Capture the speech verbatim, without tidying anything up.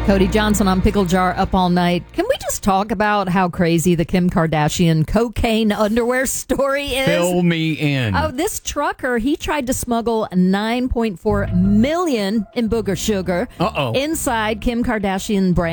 Cody Johnson on Pickle Jar Up All Night. Can we just talk about how crazy the Kim Kardashian cocaine underwear story is? Fill me in. Oh, this trucker, he tried to smuggle nine point four million in booger sugar Uh-oh. inside Kim Kardashian brand